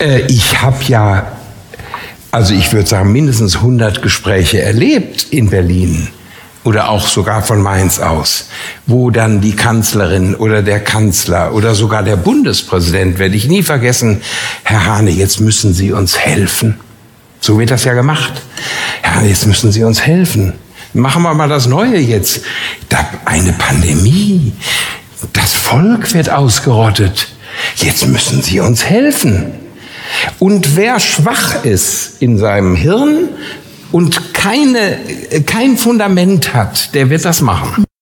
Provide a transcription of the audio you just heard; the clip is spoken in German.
Ich habe ja, also ich würde sagen, mindestens 100 Gespräche erlebt in Berlin oder auch sogar von Mainz aus, wo dann die Kanzlerin oder der Kanzler oder sogar der Bundespräsident, werde ich nie vergessen, Herr Hahne, jetzt müssen Sie uns helfen. So wird das ja gemacht. Herr Hahne, jetzt müssen Sie uns helfen. Machen wir mal das Neue jetzt. Eine Pandemie. Das Volk wird ausgerottet. Jetzt müssen Sie uns helfen. Und wer schwach ist in seinem Hirn und kein Fundament hat, der wird das machen.